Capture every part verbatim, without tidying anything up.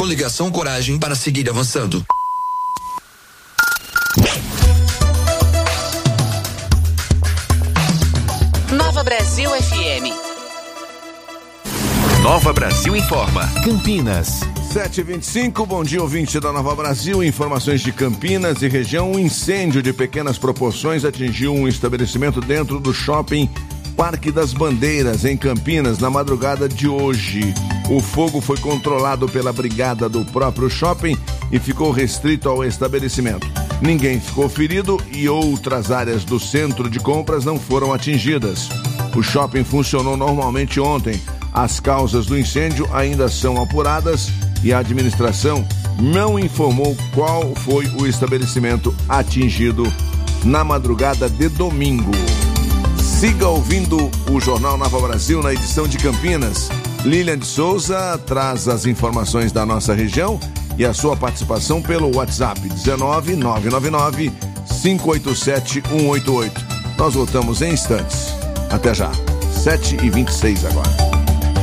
Coligação Coragem para seguir avançando. Nova Brasil F M. Nova Brasil informa. Campinas. sete e vinte e cinco, bom dia, ouvinte da Nova Brasil. Informações de Campinas e região. Um incêndio de pequenas proporções atingiu um estabelecimento dentro do shopping Parque das Bandeiras, em Campinas, na madrugada de hoje. O fogo foi controlado pela brigada do próprio shopping e ficou restrito ao estabelecimento. Ninguém ficou ferido e outras áreas do centro de compras não foram atingidas. O shopping funcionou normalmente ontem. As causas do incêndio ainda são apuradas e a administração não informou qual foi o estabelecimento atingido na madrugada de domingo. Siga ouvindo o Jornal Nova Brasil na edição de Campinas. Lilian de Souza traz as informações da nossa região e a sua participação pelo WhatsApp dezenove, nove nove nove, cinco oito sete, um oito oito. Nós voltamos em instantes. Até já. sete e vinte e seis agora.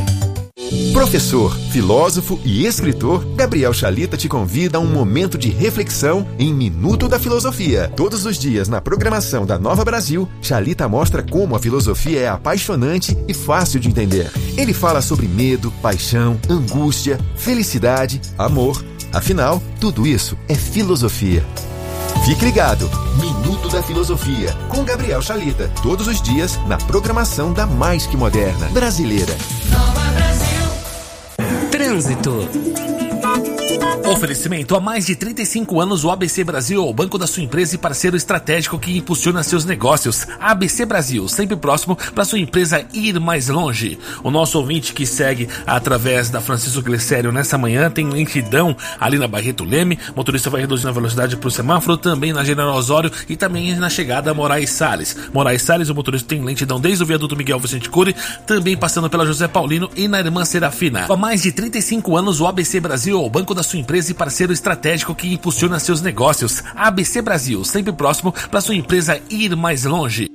Professor, filósofo e escritor, Gabriel Chalita te convida a um momento de reflexão em Minuto da Filosofia. Todos os dias na programação da Nova Brasil, Chalita mostra como a filosofia é apaixonante e fácil de entender. Ele fala sobre medo, paixão, angústia, felicidade, amor. Afinal, tudo isso é filosofia. Fique ligado, Minuto da Filosofia, com Gabriel Chalita. Todos os dias na programação da mais que moderna brasileira. Nova Brasil. Trânsito. Oferecimento: há mais de trinta e cinco anos, o A B C Brasil é o banco da sua empresa e parceiro estratégico que impulsiona seus negócios. A B C Brasil, sempre próximo para sua empresa ir mais longe. O nosso ouvinte que segue através da Francisco Glicério nessa manhã tem lentidão ali na Barreto Leme. O motorista vai reduzindo a velocidade para o semáforo, também na General Osório e também na chegada a Moraes Salles. Moraes Salles, o motorista tem lentidão desde o viaduto Miguel Vicente Cury, também passando pela José Paulino e na Irmã Serafina. Há mais de trinta e cinco anos, o A B C Brasil é o banco da sua empresa e parceiro estratégico que impulsiona seus negócios. A B C Brasil, sempre próximo para sua empresa ir mais longe.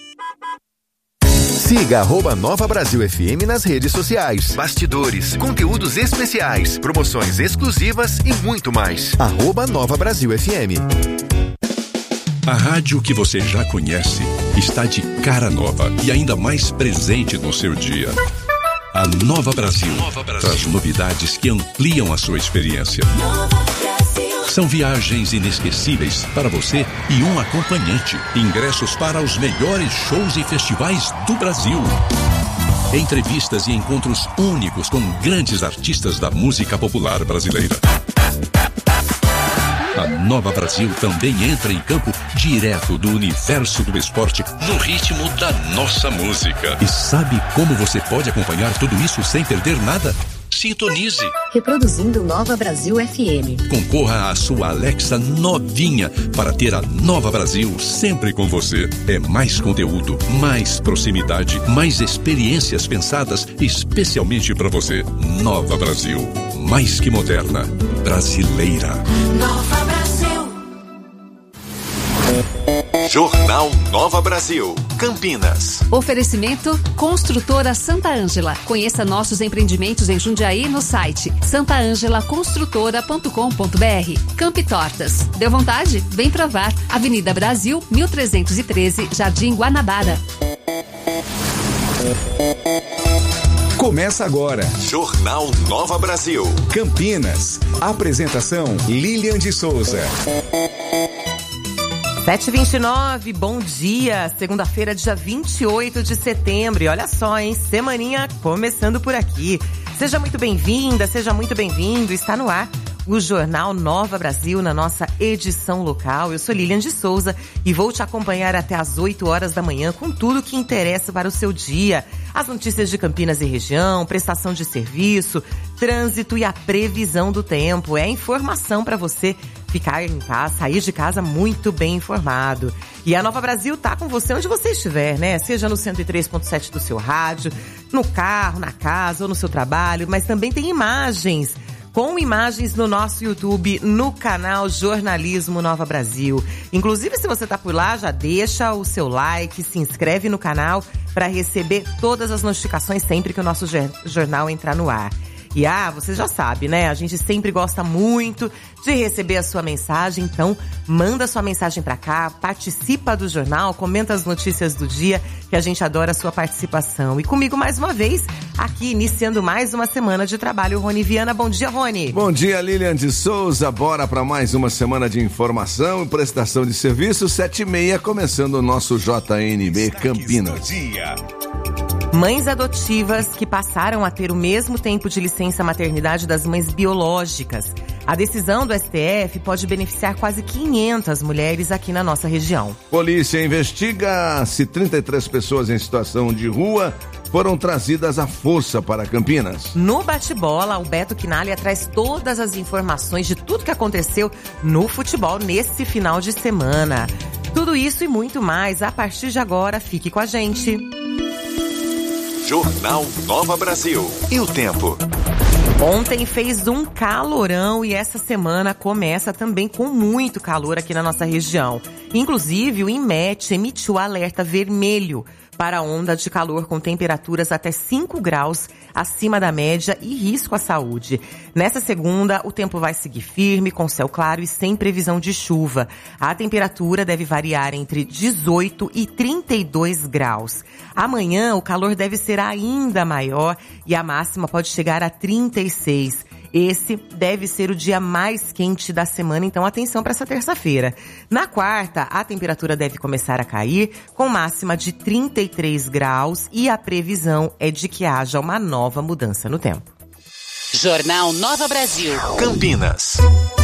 Siga arroba Nova Brasil F M nas redes sociais. Bastidores, conteúdos especiais, promoções exclusivas e muito mais. Arroba Nova Brasil F M. A rádio que você já conhece está de cara nova e ainda mais presente no seu dia. A Nova Brasil, Nova Brasil traz novidades que ampliam a sua experiência. São viagens inesquecíveis para você e um acompanhante. Ingressos para os melhores shows e festivais do Brasil. Entrevistas e encontros únicos com grandes artistas da música popular brasileira. A Nova Brasil também entra em campo direto do universo do esporte no ritmo da nossa música. E sabe como você pode acompanhar tudo isso sem perder nada? Sintonize. Reproduzindo Nova Brasil F M. Concorra à sua Alexa novinha para ter a Nova Brasil sempre com você. É mais conteúdo, mais proximidade, mais experiências pensadas especialmente para você. Nova Brasil, mais que moderna, brasileira. Nova Brasil. Jornal Nova Brasil, Campinas. Oferecimento Construtora Santa Ângela. Conheça nossos empreendimentos em Jundiaí no site santa angela construtora ponto com ponto b r. Campi Tortas. Deu vontade? Vem provar. Avenida Brasil, mil trezentos e treze, Jardim Guanabara. Começa agora. Jornal Nova Brasil, Campinas. Apresentação Lilian de Souza. sete e vinte e nove, bom dia, segunda-feira, dia vinte e oito de setembro, e olha só, hein, semaninha começando por aqui. Seja muito bem-vinda, seja muito bem-vindo, está no ar o Jornal Nova Brasil na nossa edição local. Eu sou Lilian de Souza e vou te acompanhar até às oito horas da manhã com tudo que interessa para o seu dia. As notícias de Campinas e região, prestação de serviço, trânsito e a previsão do tempo. É informação para você ficar em casa, sair de casa muito bem informado. E a Nova Brasil tá com você onde você estiver, né? Seja no cento e três ponto sete do seu rádio, no carro, na casa ou no seu trabalho, mas também tem imagens. Com imagens no nosso YouTube, no canal Jornalismo Nova Brasil. Inclusive, se você tá por lá, já deixa o seu like, se inscreve no canal para receber todas as notificações sempre que o nosso jornal entrar no ar. E ah, você já sabe, né? A gente sempre gosta muito de receber a sua mensagem, então manda sua mensagem pra cá, participa do jornal, comenta as notícias do dia, que a gente adora a sua participação. E comigo mais uma vez, aqui iniciando mais uma semana de trabalho, Rony Viana. Bom dia, Rony. Bom dia, Lilian de Souza. Bora para mais uma semana de informação e prestação de serviço, sete e meia, começando o nosso J N B Campinas. Mães adotivas que passaram a ter o mesmo tempo de licença maternidade das mães biológicas. A decisão do S T F pode beneficiar quase quinhentas mulheres aqui na nossa região. Polícia investiga se trinta e três pessoas em situação de rua foram trazidas à força para Campinas. No bate-bola, o Beto Quinalha traz todas as informações de tudo que aconteceu no futebol nesse final de semana. Tudo isso e muito mais a partir de agora. Fique com a gente. Jornal Nova Brasil. E o tempo? Ontem fez um calorão e essa semana começa também com muito calor aqui na nossa região. Inclusive, o INMET emitiu alerta vermelho para onda de calor com temperaturas até cinco graus acima da média e risco à saúde. Nessa segunda, o tempo vai seguir firme, com céu claro e sem previsão de chuva. A temperatura deve variar entre dezoito e trinta e dois graus. Amanhã, o calor deve ser ainda maior e a máxima pode chegar a trinta e seis. Esse deve ser o dia mais quente da semana, então atenção para essa terça-feira. Na quarta, a temperatura deve começar a cair, com máxima de trinta e três graus e a previsão é de que haja uma nova mudança no tempo. Jornal Nova Brasil. Campinas.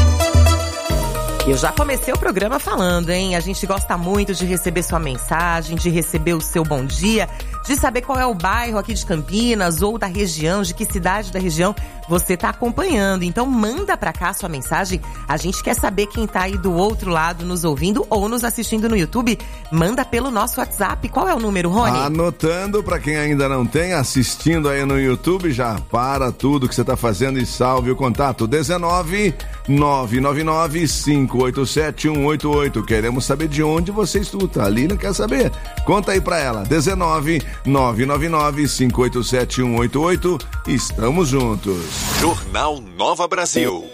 Eu já comecei o programa falando, hein? A gente gosta muito de receber sua mensagem, de receber o seu bom dia, de saber qual é o bairro aqui de Campinas ou da região, de que cidade da região você tá acompanhando. Então manda pra cá a sua mensagem. A gente quer saber quem tá aí do outro lado nos ouvindo ou nos assistindo no YouTube. Manda pelo nosso WhatsApp. Qual é o número, Rony? Anotando, pra quem ainda não tem, assistindo aí no YouTube, já para tudo que você tá fazendo e salve o contato dezenove, nove nove nove, cinco oito sete, um oito oito. Queremos saber de onde você escuta. A Lina quer saber. Conta aí pra ela. dezenove, nove nove nove, cinco oito sete, um oito oito. Estamos juntos. Jornal Nova Brasil.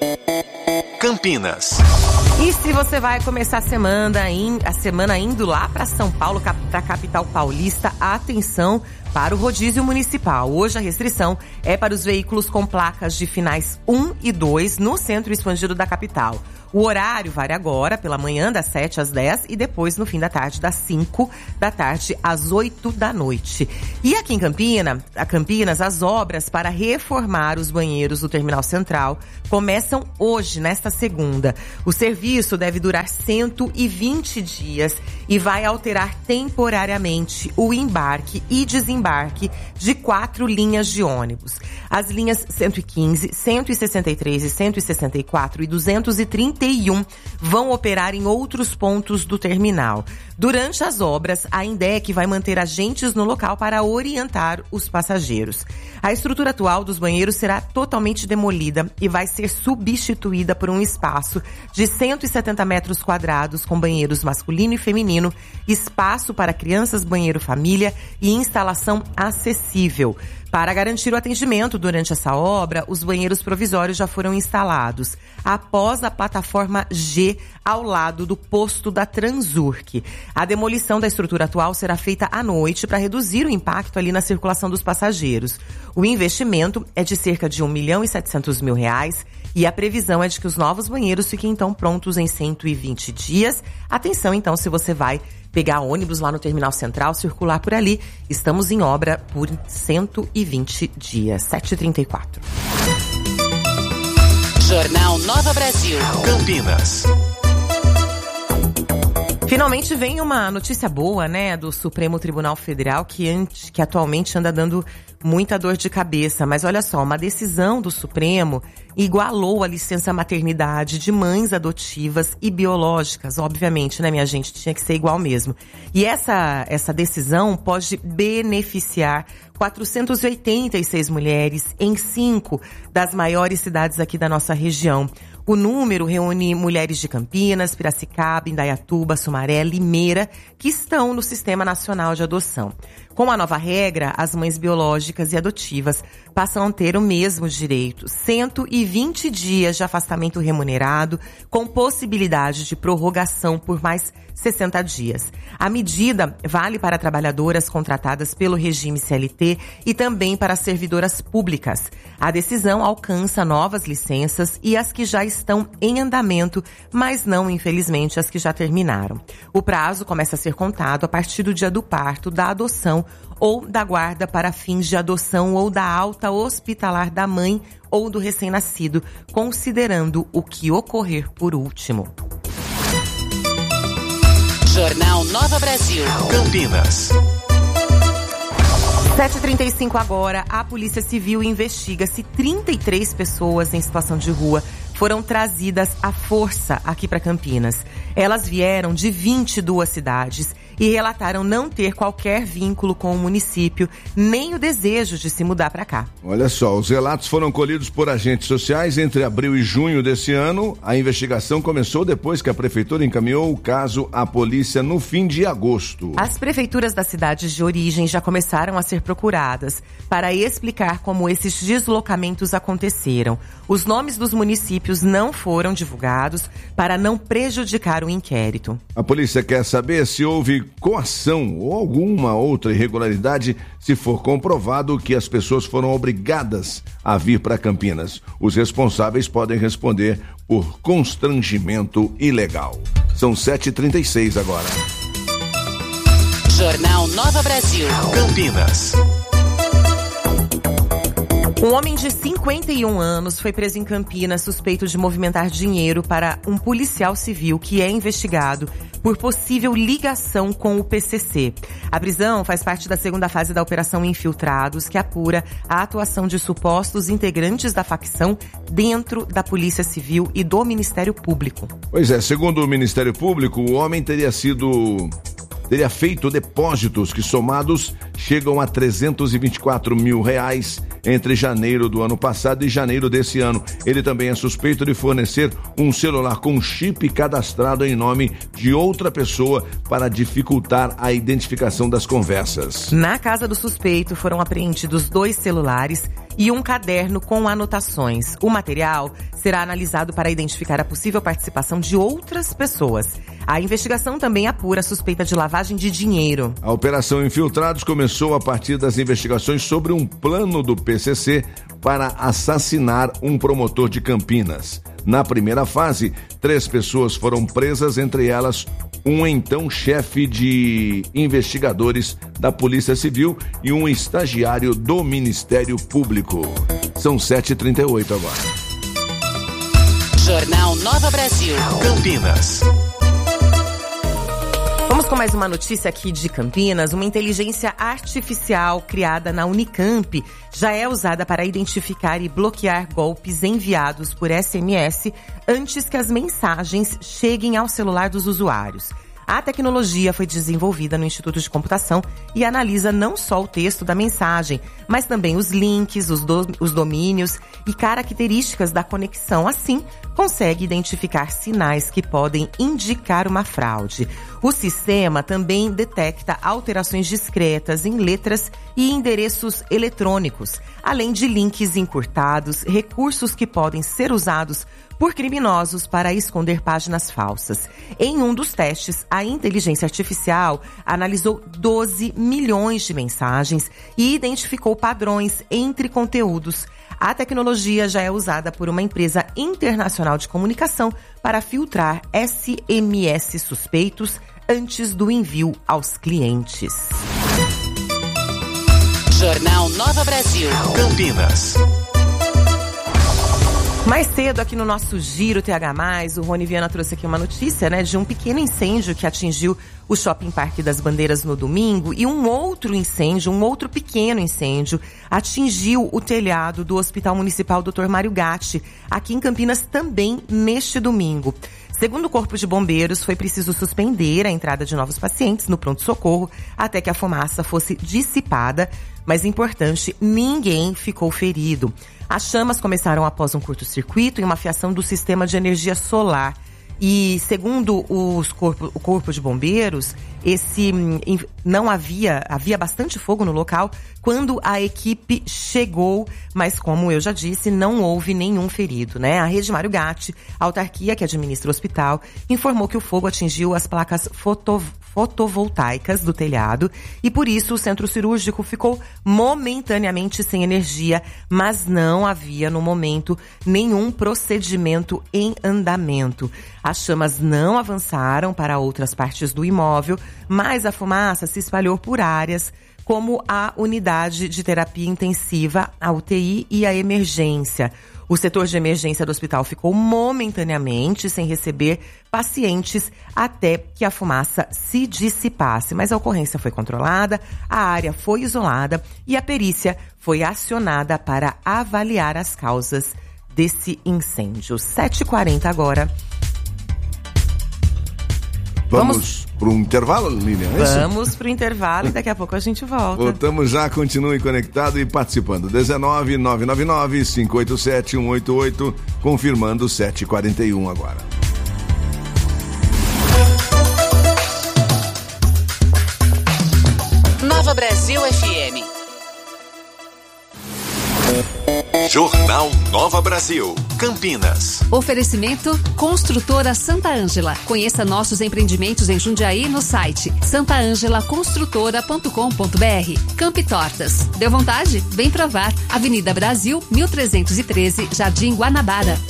Campinas. E se você vai começar a semana, a semana indo lá para São Paulo, para a capital paulista, atenção para o rodízio municipal. Hoje a restrição é para os veículos com placas de finais um e dois no centro expandido da capital. O horário varia agora pela manhã das sete às dez e depois no fim da tarde das cinco da tarde às oito da noite. E aqui em Campinas, a Campinas, as obras para reformar os banheiros do Terminal Central começam hoje, nesta segunda. O serviço deve durar cento e vinte dias e vai alterar temporariamente o embarque e desembarque de quatro linhas de ônibus. As linhas cento e quinze, cento e sessenta e três e cento e sessenta e quatro e duzentos e trinta e um vão operar em outros pontos do terminal. Durante as obras, a INDEC vai manter agentes no local para orientar os passageiros. A estrutura atual dos banheiros será totalmente demolida e vai ser substituída por um espaço de cento e setenta metros quadrados com banheiros masculino e feminino, espaço para crianças, banheiro família e instalação acessível. Para garantir o atendimento durante essa obra, os banheiros provisórios já foram instalados após a plataforma G ao lado do posto da Transurc. A demolição da estrutura atual será feita à noite para reduzir o impacto ali na circulação dos passageiros. O investimento é de cerca de um milhão e setecentos mil reais e a previsão é de que os novos banheiros fiquem então prontos em cento e vinte dias. Atenção então se você vai pegar ônibus lá no Terminal Central, circular por ali. Estamos em obra por cento e vinte dias. sete e trinta e quatro. Jornal Nova Brasil. Campinas. Finalmente vem uma notícia boa, né, do Supremo Tribunal Federal, que, ante, que atualmente anda dando muita dor de cabeça. Mas olha só, uma decisão do Supremo igualou a licença maternidade de mães adotivas e biológicas. Obviamente, né, minha gente, tinha que ser igual mesmo. E essa, essa decisão pode beneficiar quatrocentas e oitenta e seis mulheres em cinco das maiores cidades aqui da nossa região. O número reúne mulheres de Campinas, Piracicaba, Indaiatuba, Sumaré, Limeira, que estão no Sistema Nacional de Adoção. Com a nova regra, as mães biológicas e adotivas passam a ter o mesmo direito, cento e vinte dias de afastamento remunerado, com possibilidade de prorrogação por mais sessenta dias. A medida vale para trabalhadoras contratadas pelo regime C L T e também para servidoras públicas. A decisão alcança novas licenças e as que já estão em andamento, mas não, infelizmente, as que já terminaram. O prazo começa a ser contado a partir do dia do parto, da adoção ou da guarda para fins de adoção ou da alta hospitalar da mãe ou do recém-nascido, considerando o que ocorrer por último. Jornal Nova Brasil. Campinas. sete e trinta e cinco agora, a Polícia Civil investiga se trinta e três pessoas em situação de rua foram trazidas à força aqui para Campinas. Elas vieram de vinte e duas cidades e relataram não ter qualquer vínculo com o município, nem o desejo de se mudar para cá. Olha só, os relatos foram colhidos por agentes sociais entre abril e junho desse ano. A investigação começou depois que a prefeitura encaminhou o caso à polícia no fim de agosto. As prefeituras das cidades de origem já começaram a ser procuradas para explicar como esses deslocamentos aconteceram. Os nomes dos municípios não foram divulgados para não prejudicar o inquérito. A polícia quer saber se houve coação ou alguma outra irregularidade se for comprovado que as pessoas foram obrigadas a vir para Campinas. Os responsáveis podem responder por constrangimento ilegal. São sete e trinta e seis agora. Jornal Nova Brasil. Campinas. Um homem de cinquenta e um anos foi preso em Campinas suspeito de movimentar dinheiro para um policial civil que é investigado por possível ligação com o P C C. A prisão faz parte da segunda fase da Operação Infiltrados, que apura a atuação de supostos integrantes da facção dentro da Polícia Civil e do Ministério Público. Pois é, segundo o Ministério Público, o homem teria sido... teria feito depósitos que somados chegam a trezentos e vinte e quatro mil reais entre janeiro do ano passado e janeiro desse ano. Ele também é suspeito de fornecer um celular com chip cadastrado em nome de outra pessoa para dificultar a identificação das conversas. Na casa do suspeito foram apreendidos dois celulares e um caderno com anotações. O material será analisado para identificar a possível participação de outras pessoas. A investigação também apura a suspeita de lavagem de dinheiro. A Operação Infiltrados começou a partir das investigações sobre um plano do P C C para assassinar um promotor de Campinas. Na primeira fase, três pessoas foram presas, entre elas um então chefe de investigadores da Polícia Civil e um estagiário do Ministério Público. São sete e trinta e oito agora. Jornal Nova Brasil. Campinas. Vamos com mais uma notícia aqui de Campinas. Uma inteligência artificial criada na Unicamp já é usada para identificar e bloquear golpes enviados por S M S antes que as mensagens cheguem ao celular dos usuários. A tecnologia foi desenvolvida no Instituto de Computação e analisa não só o texto da mensagem, mas também os links, os, do, os domínios e características da conexão. Assim, consegue identificar sinais que podem indicar uma fraude. O sistema também detecta alterações discretas em letras e endereços eletrônicos, além de links encurtados, recursos que podem ser usados por criminosos para esconder páginas falsas. Em um dos testes, a inteligência artificial analisou doze milhões de mensagens e identificou padrões entre conteúdos. A tecnologia já é usada por uma empresa internacional de comunicação para filtrar S M S suspeitos antes do envio aos clientes. Jornal Nova Brasil. Campinas. Mais cedo aqui no nosso Giro T H mais, o Rony Viana trouxe aqui uma notícia, né, de um pequeno incêndio que atingiu o Shopping Parque das Bandeiras no domingo e um outro incêndio, um outro pequeno incêndio, atingiu o telhado do Hospital Municipal doutor Mário Gatti, aqui em Campinas também neste domingo. Segundo o Corpo de Bombeiros, foi preciso suspender a entrada de novos pacientes no pronto-socorro até que a fumaça fosse dissipada, mas importante, ninguém ficou ferido. As chamas começaram após um curto-circuito e uma fiação do sistema de energia solar. E segundo os corpo, o Corpo de Bombeiros, esse não havia, havia bastante fogo no local quando a equipe chegou, mas como eu já disse, não houve nenhum ferido, né? A Rede Mário Gatti, a autarquia que administra o hospital, informou que o fogo atingiu as placas foto, fotovoltaicas do telhado e por isso o centro cirúrgico ficou momentaneamente sem energia, mas não havia no momento nenhum procedimento em andamento. As chamas não avançaram para outras partes do imóvel, mas a fumaça se espalhou por áreas como a unidade de terapia intensiva, a U T I e a emergência. O setor de emergência do hospital ficou momentaneamente sem receber pacientes até que a fumaça se dissipasse. Mas a ocorrência foi controlada, a área foi isolada e a perícia foi acionada para avaliar as causas desse incêndio. sete e quarenta agora. Vamos, Vamos para um intervalo, Lilian? É Vamos para o intervalo e daqui a pouco a gente volta. Voltamos já, continue conectado e participando. dezenove, nove nove nove, cinco oito sete, um oito oito, confirmando sete e quarenta e um agora. Nova Brasil F M. Jornal Nova Brasil, Campinas. Oferecimento Construtora Santa Ângela. Conheça nossos empreendimentos em Jundiaí no site santa ângela construtora ponto com ponto b r. Campi Tortas. Deu vontade? Vem provar. Avenida Brasil, mil trezentos e treze, Jardim Guanabara.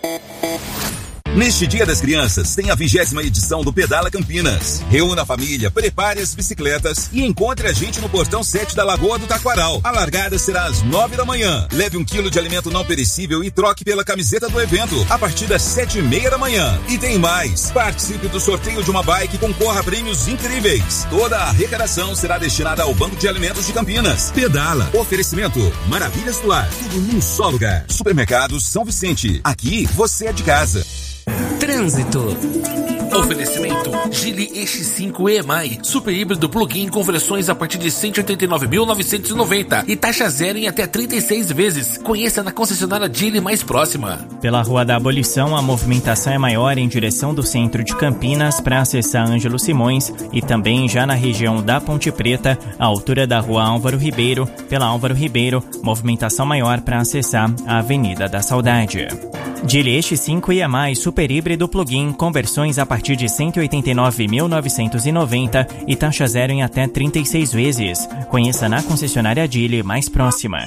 Neste Dia das Crianças, tem a vigésima edição do Pedala Campinas. Reúna a família, prepare as bicicletas e encontre a gente no portão sete da Lagoa do Taquaral. A largada será às nove da manhã. Leve um quilo de alimento não perecível e troque pela camiseta do evento a partir das sete e meia da manhã. E tem mais. Participe do sorteio de uma bike e concorra a prêmios incríveis. Toda a arrecadação será destinada ao Banco de Alimentos de Campinas. Pedala. Oferecimento Maravilhas do Lar. Tudo num só lugar. Supermercados São Vicente. Aqui você é de casa. Trânsito. Oferecimento Geely E X cinco E M I, super híbrido plug-in com versões a partir de cento e oitenta e nove mil novecentos e noventa e taxa zero em até trinta e seis vezes. Conheça na concessionária Geely mais próxima. Pela Rua da Abolição, a movimentação é maior em direção do centro de Campinas para acessar Ângelo Simões e também já na região da Ponte Preta, à altura da Rua Álvaro Ribeiro. Pela Álvaro Ribeiro, movimentação maior para acessar a Avenida da Saudade. Geely E X cinco E M I super híbrido plug-in com versões a partir de cento e oitenta e nove mil novecentos e noventa e taxa zero em até trinta e seis vezes. Conheça na concessionária Geely mais próxima.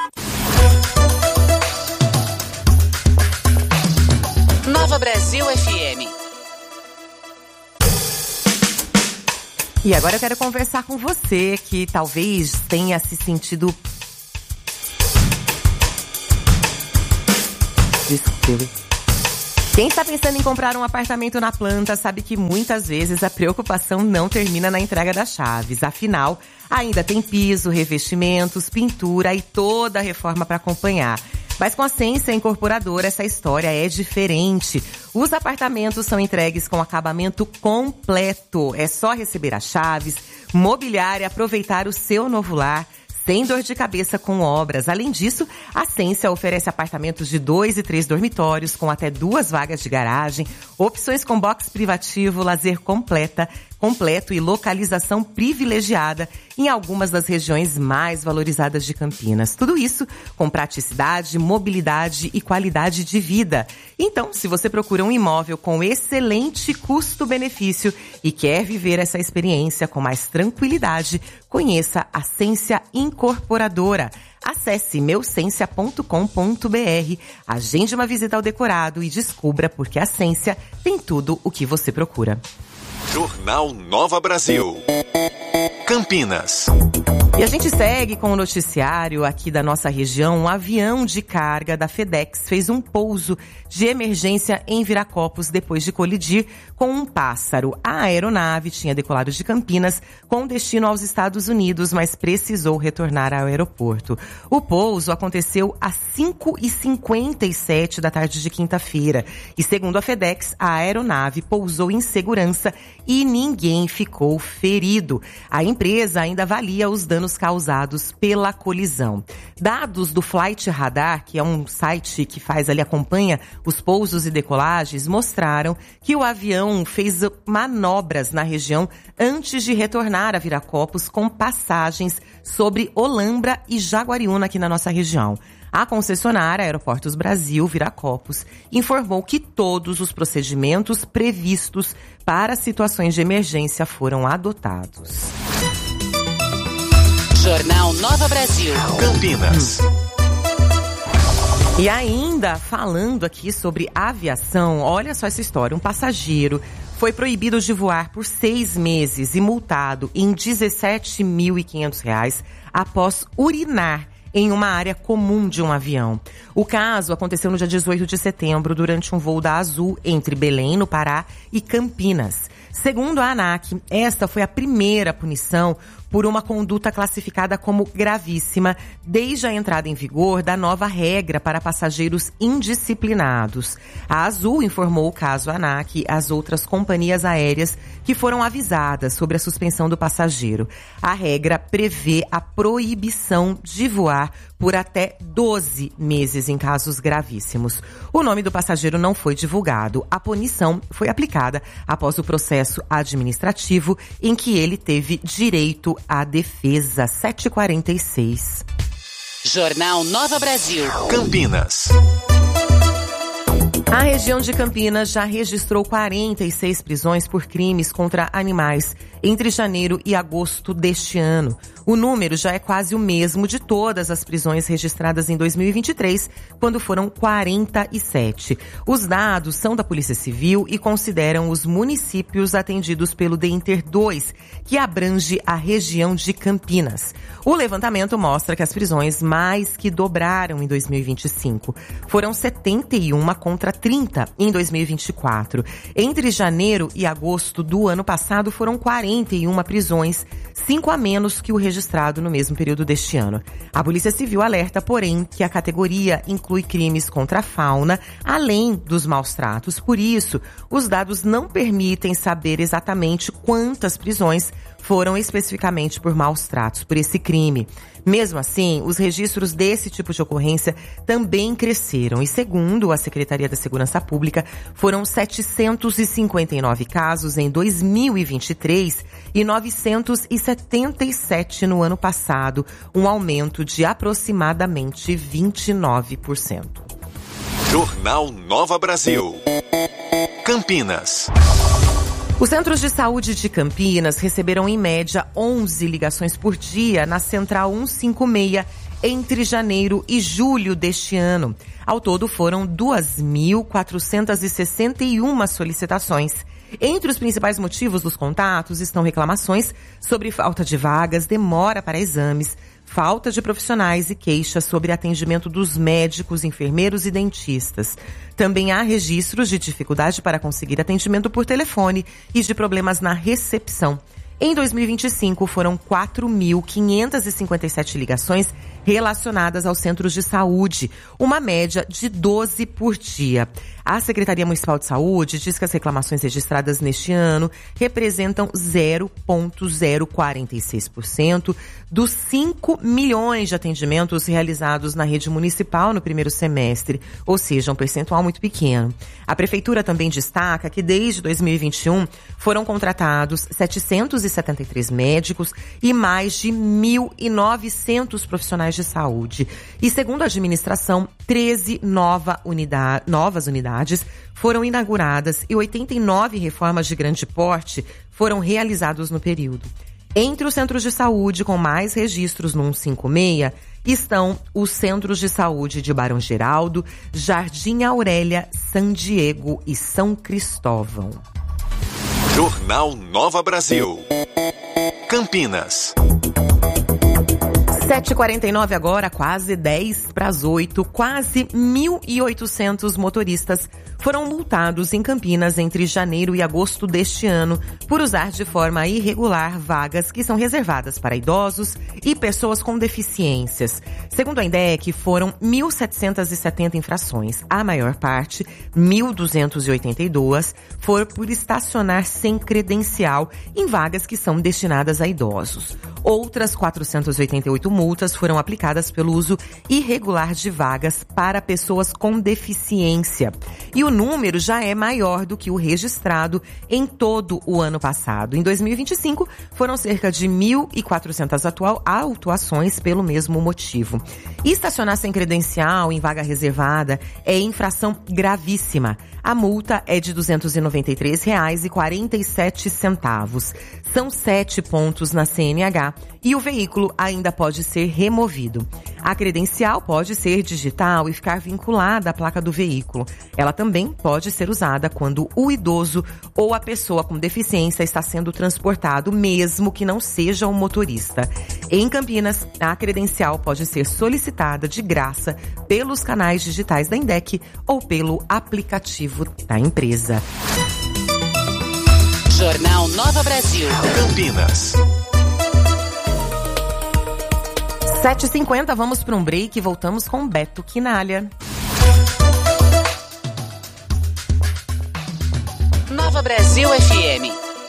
Nova Brasil F M. E agora eu quero conversar com você que talvez tenha se sentido... Desculpe. Quem está pensando em comprar um apartamento na planta sabe que muitas vezes a preocupação não termina na entrega das chaves. Afinal, ainda tem piso, revestimentos, pintura e toda a reforma para acompanhar. Mas com a Ascensia Incorporadora, essa história é diferente. Os apartamentos são entregues com acabamento completo. É só receber as chaves, mobiliar e aproveitar o seu novo lar, sem dor de cabeça com obras. Além disso, a Ascensia oferece apartamentos de dois e três dormitórios com até duas vagas de garagem, opções com box privativo, lazer completa, completo e localização privilegiada em algumas das regiões mais valorizadas de Campinas. Tudo isso com praticidade, mobilidade e qualidade de vida. Então, se você procura um imóvel com excelente custo-benefício e quer viver essa experiência com mais tranquilidade, conheça a Ascensia Incorporadora. Acesse meu sensia ponto com ponto b r, agende uma visita ao decorado e descubra porque a Ascensia tem tudo o que você procura. Jornal Nova Brasil, Campinas. E a gente segue com o noticiário aqui da nossa região. Um avião de carga da FedEx fez um pouso de emergência em Viracopos depois de colidir com um pássaro. A aeronave tinha decolado de Campinas com destino aos Estados Unidos, mas precisou retornar ao aeroporto. O pouso aconteceu às cinco e cinquenta e sete da tarde de quinta-feira. E segundo a FedEx, a aeronave pousou em segurança e ninguém ficou ferido. A empresa empresa ainda avalia os danos causados pela colisão. Dados do Flight Radar, que é um site que faz ali, acompanha os pousos e decolagens, mostraram que o avião fez manobras na região antes de retornar a Viracopos com passagens sobre Olambra e Jaguariúna aqui na nossa região. A concessionária Aeroportos Brasil Viracopos informou que todos os procedimentos previstos para situações de emergência foram adotados. Jornal Nova Brasil. Campinas. E ainda falando aqui sobre aviação, olha só essa história. Um passageiro foi proibido de voar por seis meses e multado em dezessete mil e quinhentos reais após urinar em uma área comum de um avião. O caso aconteceu no dia dezoito de setembro, durante um voo da Azul entre Belém, no Pará, e Campinas. Segundo a ANAC, esta foi a primeira punição por uma conduta classificada como gravíssima desde a entrada em vigor da nova regra para passageiros indisciplinados. A Azul informou o caso à ANAC e às outras companhias aéreas que foram avisadas sobre a suspensão do passageiro. A regra prevê a proibição de voar por até doze meses em casos gravíssimos. O nome do passageiro não foi divulgado. A punição foi aplicada após o processo administrativo em que ele teve direito à defesa. sete e quarenta e seis. Jornal Nova Brasil. Campinas. A região de Campinas já registrou quarenta e seis prisões por crimes contra animais entre janeiro e agosto deste ano. O número já é quase o mesmo de todas as prisões registradas em dois mil e vinte e três, quando foram quarenta e sete. Os dados são da Polícia Civil e consideram os municípios atendidos pelo DEINTER dois, que abrange a região de Campinas. O levantamento mostra que as prisões mais que dobraram em dois mil e vinte e cinco. Foram setenta e uma contra trinta em dois mil e vinte e quatro. Entre janeiro e agosto do ano passado foram quarenta e uma prisões, cinco a menos que o registrado no mesmo período deste ano. A Polícia Civil alerta, porém, que a categoria inclui crimes contra a fauna, além dos maus tratos. Por isso, os dados não permitem saber exatamente quantas prisões foram especificamente por maus tratos por esse crime. Mesmo assim, os registros desse tipo de ocorrência também cresceram e, segundo a Secretaria da Segurança Pública, foram setecentos e cinquenta e nove casos em dois mil e vinte e três e novecentos e setenta e sete no ano passado, um aumento de aproximadamente vinte e nove por cento. Jornal Nova Brasil. Campinas. Os centros de saúde de Campinas receberam em média onze ligações por dia na Central cento e cinquenta e seis entre janeiro e julho deste ano. Ao todo foram duas mil quatrocentas e sessenta e uma solicitações. Entre os principais motivos dos contatos estão reclamações sobre falta de vagas, demora para exames, falta de profissionais e queixas sobre atendimento dos médicos, enfermeiros e dentistas. Também há registros de dificuldade para conseguir atendimento por telefone e de problemas na recepção. Em dois mil e vinte e cinco, foram quatro mil quinhentas e cinquenta e sete ligações relacionadas aos centros de saúde, uma média de doze por dia. A Secretaria Municipal de Saúde diz que as reclamações registradas neste ano representam zero vírgula zero quarenta e seis por cento dos cinco milhões de atendimentos realizados na rede municipal no primeiro semestre, ou seja, um percentual muito pequeno. A Prefeitura também destaca que desde dois mil e vinte e um foram contratados setecentos e setenta e três médicos e mais de mil e novecentos profissionais de saúde. E segundo a administração, treze nova unidade, novas unidades foram inauguradas e oitenta e nove reformas de grande porte foram realizadas no período. Entre os centros de saúde com mais registros no cento e cinquenta e seis estão os centros de saúde de Barão Geraldo, Jardim Aurélia, San Diego e São Cristóvão. Jornal Nova Brasil. Campinas. sete e quarenta e nove agora, quase dez para para as oito, quase mil e oitocentos motoristas foram multados em Campinas entre janeiro e agosto deste ano por usar de forma irregular vagas que são reservadas para idosos e pessoas com deficiências. Segundo a INDEC, foram mil setecentas e setenta infrações. A maior parte, mil duzentas e oitenta e duas, foram por estacionar sem credencial em vagas que são destinadas a idosos. Outras quatrocentas e oitenta e oito multas foram aplicadas pelo uso irregular de vagas para pessoas com deficiência. E o número já é maior do que o registrado em todo o ano passado. Em dois mil e vinte e cinco, foram cerca de mil e quatrocentas atual, autuações pelo mesmo motivo. E estacionar sem credencial em vaga reservada é infração gravíssima. A multa é de duzentos e noventa e três reais e quarenta e sete centavos. São sete pontos na C N H e o veículo ainda pode ser removido. A credencial pode ser digital e ficar vinculada à placa do veículo. Ela também pode ser usada quando o idoso ou a pessoa com deficiência está sendo transportado, mesmo que não seja o motorista. Em Campinas, a credencial pode ser solicitada de graça pelos canais digitais da INDEC ou pelo aplicativo da empresa. Jornal Nova Brasil. Campinas. sete e cinquenta, vamos para um break e voltamos com Beto Quinalha. Nova Brasil F M.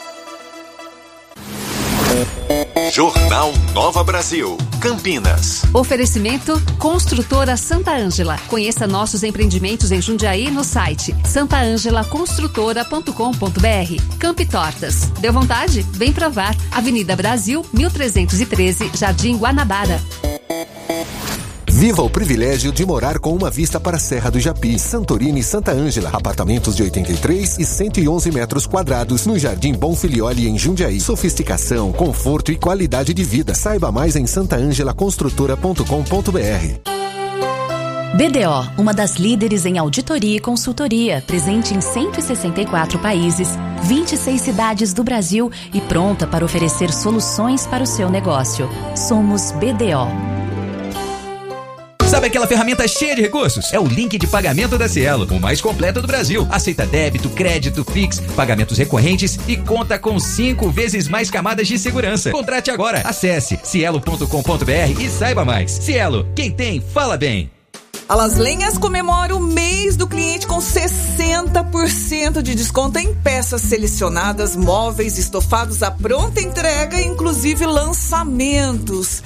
Jornal Nova Brasil, Campinas. Oferecimento Construtora Santa Ângela. Conheça nossos empreendimentos em Jundiaí no site santa ângela construtora ponto com ponto b r. Campi Tortas. Deu vontade? Vem provar. Avenida Brasil, mil trezentos e treze, Jardim Guanabara. Viva o privilégio de morar com uma vista para a Serra do Japi, Santorini e Santa Ângela. Apartamentos de oitenta e três e cento e onze metros quadrados no Jardim Bonfilioli, em Jundiaí. Sofisticação, conforto e qualidade de vida. Saiba mais em santa ângela construtora ponto com ponto b r. B D O, uma das líderes em auditoria e consultoria, presente em cento e sessenta e quatro países, vinte e seis cidades do Brasil e pronta para oferecer soluções para o seu negócio. Somos B D O. Sabe aquela ferramenta cheia de recursos? É o link de pagamento da Cielo, o mais completo do Brasil. Aceita débito, crédito, Pix, pagamentos recorrentes e conta com cinco vezes mais camadas de segurança. Contrate agora. Acesse cielo ponto com ponto b r e saiba mais. Cielo, quem tem, fala bem. A Las Lenhas comemora o mês do cliente com sessenta por cento de desconto em peças selecionadas, móveis, estofados à pronta entrega, inclusive lançamentos.